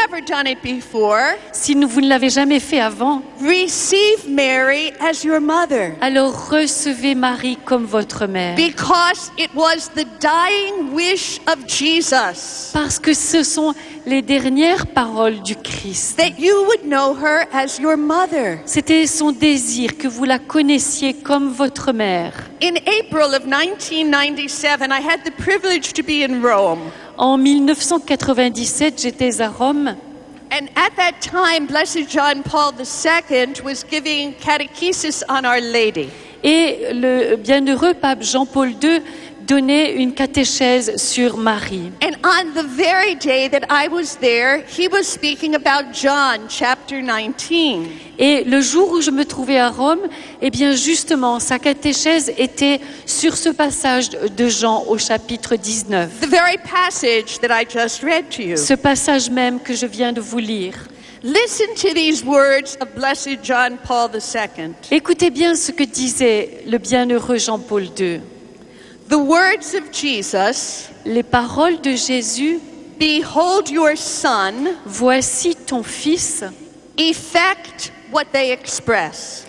never done it before, si vous ne l'avez jamais fait avant, receive Mary as your mother. alors recevez Marie comme votre mère. Because it was the dying wish of Jesus Parce que ce sont les dernières paroles du Christ. that you would know her as your mother. C'était son désir que vous la connaissiez comme votre mère. In April of 1997, I had the privilege to be in Rome. En 1997, j'étais à Rome. And at that time, Blessed John Paul II was giving catechesis on Our Lady. Et le bienheureux pape Jean-Paul II donnait une catéchèse sur Marie. And on the very day that I was there, he was speaking about John chapter 19. Et le jour où je me trouvais à Rome, eh bien justement, sa catéchèse était sur ce passage de Jean au chapitre 19. The very passage that I just read to you. Ce passage même que je viens de vous lire. Listen to these words of Blessed John Paul II. Écoutez bien ce que disait le bienheureux Jean-Paul II. The words of Jesus, Les paroles de Jésus, behold your son, voici ton fils, effect what they express.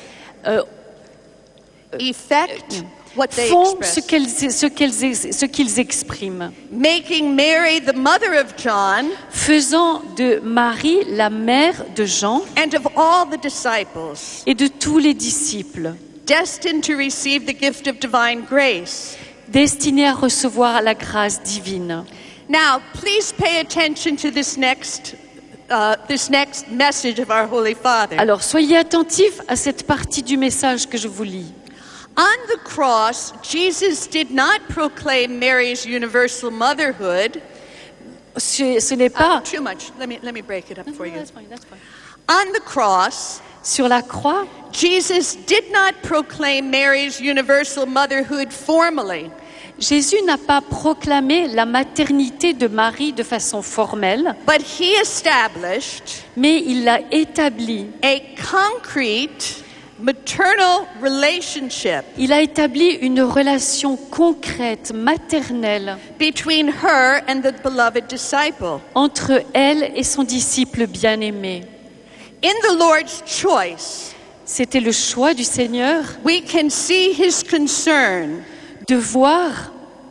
Effect what they font express. ce qu'ils expriment, Making Mary the mother of John faisant de Marie la mère de Jean and of all the disciples, et de tous les disciples, destined to receive the gift of divine grace. destinés à recevoir la grâce divine. Now, please pay attention to this next message of our Holy Father. Alors, soyez attentifs à cette partie du message que je vous lis. On the cross, Jesus did not proclaim Mary's universal motherhood. Ce n'est pas Too much. Let me break it up for you. On the cross, sur la croix. Jesus did not proclaim Mary's universal motherhood formally. Jésus n'a pas proclamé la maternité de Marie de façon formelle, But he established mais il l'a établi. a concrete maternal relationship Il a établi une relation concrète, maternelle, between her and the beloved disciple. entre elle et son disciple bien-aimé. In the Lord's choice, C'était le choix du Seigneur we can see his concern de voir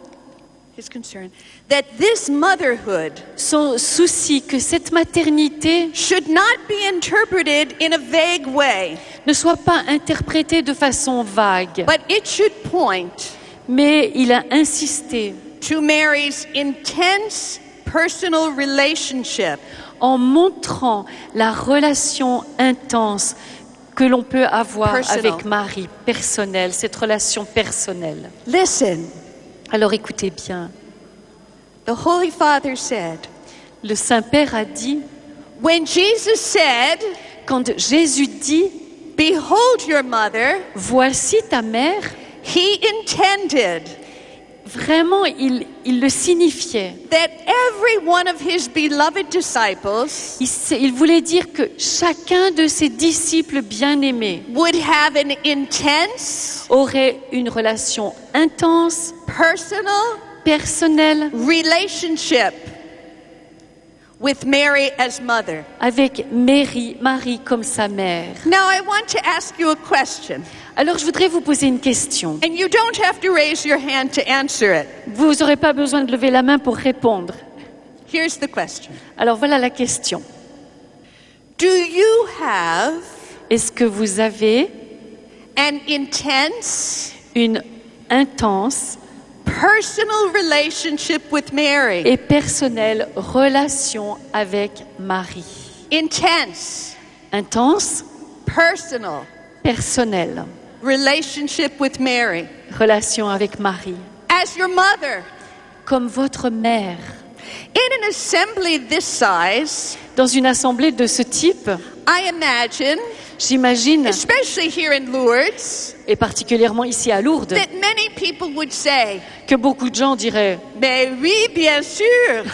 that this motherhood son souci que cette maternité should not be interpreted in a vague way, ne soit pas interprétée de façon vague, but it should point mais il a insisté to Mary's intense personal relationship en montrant la relation intense que l'on peut avoir Personal. avec Marie, personnelle, cette relation personnelle. Listen, Alors écoutez bien, the Holy Father said, le Saint-Père a dit, when Jesus said, quand Jésus dit behold your mother, « Voici ta mère », he intended vraiment il le signifiait. that every one of his beloved disciples Il voulait dire que chacun de ses disciples bien-aimés would have an intense, aurait une relation intense, personal personnelle, relationship with Mary as mother. avec Marie comme sa mère. Now I want to ask you a question, Alors je voudrais vous poser une question. and you don't have to raise your hand to answer it. Vous n'aurez pas besoin de lever la main pour répondre. Here's the question. Alors voilà la question. Do you have Est-ce que vous avez an intense, une intense personal relationship with Mary? et personnelle relation avec Marie? Intense, Intense, personal personnelle relationship with Mary. relation avec Marie. As your mother, Comme votre mère. in an assembly this size, Dans une assemblée de ce type, I imagine, j'imagine, especially here in Lourdes, et particulièrement ici à Lourdes, that many people would say, que beaucoup de gens diraient mais oui, bien sûr.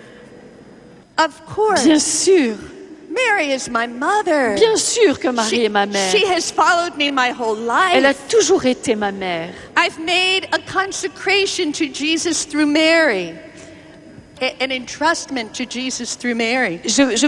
Of course, bien sûr, Mary is my mother. bien sûr que Marie est ma mère. She has followed me my whole Elle a life. toujours été ma mère. I've made a consecration to Jesus through Mary, an entrustment to Jesus through Mary. Je